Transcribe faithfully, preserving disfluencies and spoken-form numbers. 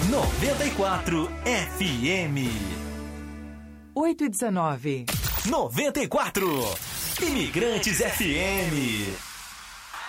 noventa e quatro F M. oito e dezenove. noventa e quatro. Imigrantes F M.